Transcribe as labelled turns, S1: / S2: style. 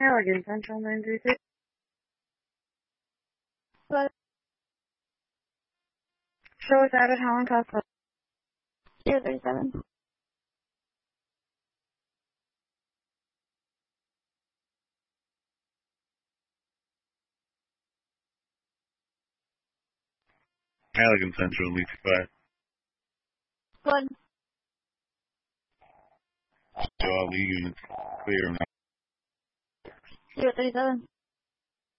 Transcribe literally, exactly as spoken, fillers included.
S1: Allegan Central nine three six.
S2: Hello.
S1: Show us out at Holland Castle.
S2: zero three seven.
S3: Allegan Central, Leafy five.
S2: One.
S3: So all the units clear now.
S2: zero three seven.